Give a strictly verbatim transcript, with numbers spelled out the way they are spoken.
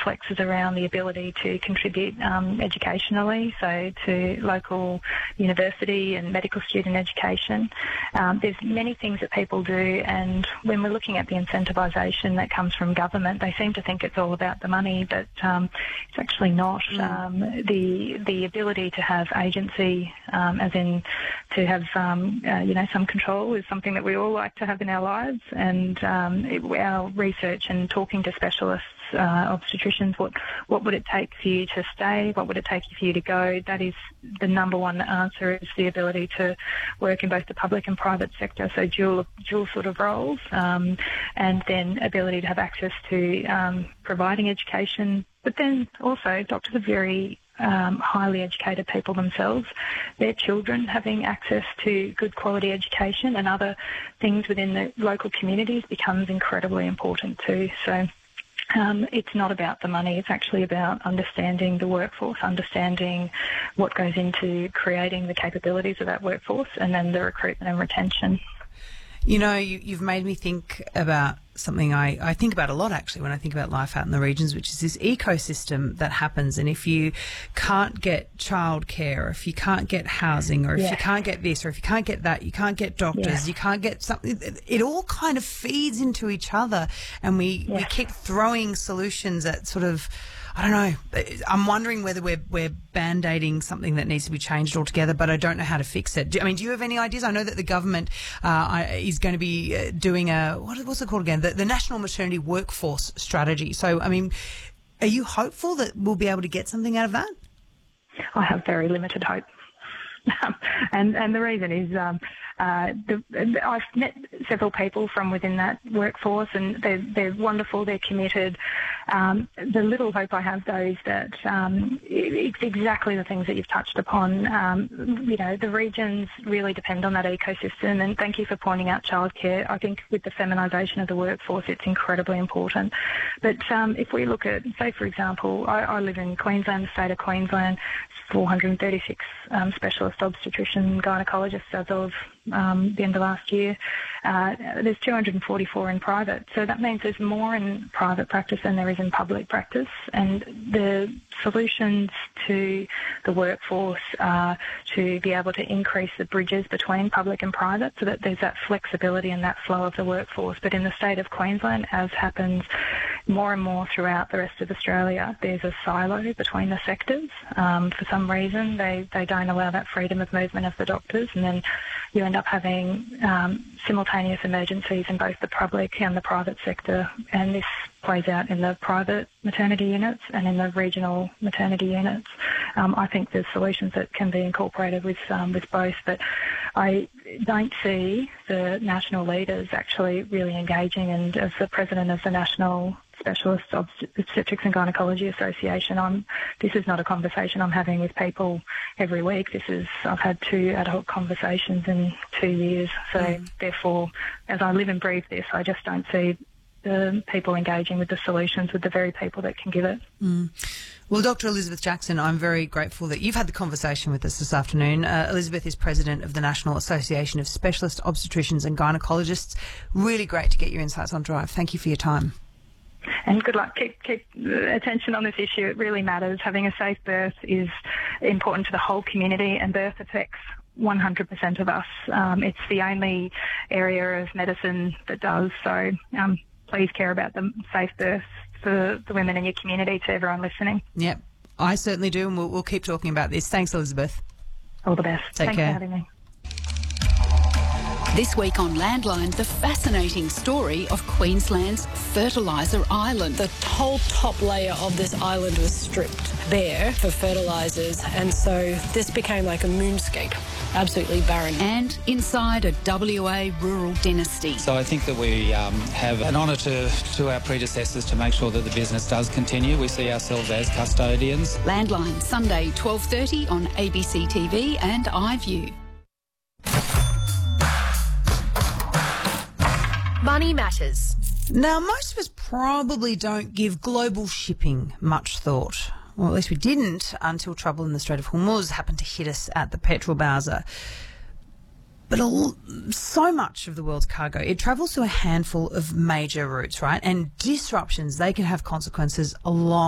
flexes around the ability to contribute um, educationally, so to local university and medical student education. Um, there's many things that people do, and when we're looking at the incentivisation that comes from government, they seem to think it's all about the money, but um, it's actually not. Mm. Um, the the ability to have agency, um, as in to have um, uh, you know some control, is something that we all like to have in our lives. And um, it, our research and talking to specialists, uh, obstetricians, what what would it take for you to stay? What would it take for you to go? That is the number one answer, is the ability to work in both the public and private sector, so dual dual sort of roles, um, and then ability to have access to um, providing education. But then also doctors are very um, highly educated people themselves. Their children having access to good quality education and other things within the local communities becomes incredibly important too. So Um, it's not about the money. It's actually about understanding the workforce, understanding what goes into creating the capabilities of that workforce, and then the recruitment and retention. You know, you, you've made me think about something I, I think about a lot, actually, when I think about life out in the regions, which is this ecosystem that happens. And if you can't get childcare, or if you can't get housing, or if yeah. you can't get this, or if you can't get that, you can't get doctors, yeah. you can't get something, it all kind of feeds into each other. And we, yeah. we keep throwing solutions at sort of, I don't know, I'm wondering whether we're, we're band-aiding something that needs to be changed altogether, but I don't know how to fix it. Do, I mean, do you have any ideas? I know that the government uh, is going to be uh, doing a, what, what's it called again? The, the National Maternity Workforce Strategy. So, I mean, are you hopeful that we'll be able to get something out of that? I have very limited hope. and and the reason is um, uh, the, I've met several people from within that workforce, and they're, they're wonderful, they're committed. Um, the little hope I have, though, is that um, it's exactly the things that you've touched upon. Um, you know, the regions really depend on that ecosystem, and thank you for pointing out childcare. I think with the feminisation of the workforce, it's incredibly important. But um, if we look at, say, for example, I, I live in Queensland, the state of Queensland, four hundred thirty-six um, specialist obstetrician gynecologists as of um, the end of last year. Uh, there's two hundred forty-four in private, so that means there's more in private practice than there is in public practice. And the solutions to the workforce are to be able to increase the bridges between public and private, so that there's that flexibility and that flow of the workforce. But in the state of Queensland, as happens more and more throughout the rest of Australia, there's a silo between the sectors. Um, for some reason, they, they don't allow that freedom of movement of the doctors, and then you end up having um, simultaneous emergencies in both the public and the private sector, and this plays out in the private maternity units and in the regional maternity units. Um, I think there's solutions that can be incorporated with um, with both, but I don't see the national leaders actually really engaging. And as the president of the National Specialist Obstetrics and Gynecology Association, I'm, this is not a conversation I'm having with people every week. This is, I've had two ad hoc conversations in two years. So mm. therefore, as I live and breathe this, I just don't see the people engaging with the solutions with the very people that can give it. Mm. Well, Doctor Elizabeth Jackson, I'm very grateful that you've had the conversation with us this afternoon. Uh, Elizabeth is president of the National Association of Specialist Obstetricians and Gynecologists. Really great to get your insights on Drive. Thank you for your time. And good luck. Keep, keep attention on this issue. It really matters. Having a safe birth is important to the whole community, and birth affects one hundred percent of us. Um, it's the only area of medicine that does. So um, please care about the safe births for the women in your community, to everyone listening. Yep, I certainly do, and we'll, we'll keep talking about this. Thanks, Elizabeth. All the best. Take Thanks care. for having me. This week on Landline, the fascinating story of Queensland's Fertiliser Island. The whole top layer of this island was stripped bare for fertilisers, and so this became like a moonscape, absolutely barren. And inside a W A rural dynasty. So I think that we um, have an honour to, to our predecessors to make sure that the business does continue. We see ourselves as custodians. Landline, Sunday, twelve thirty on A B C T V and iView. Money Matters. Now, most of us probably don't give global shipping much thought. Well, at least we didn't until trouble in the Strait of Hormuz happened to hit us at the petrol bowser. But a, so much of the world's cargo, it travels through a handful of major routes, right? And disruptions, they can have consequences along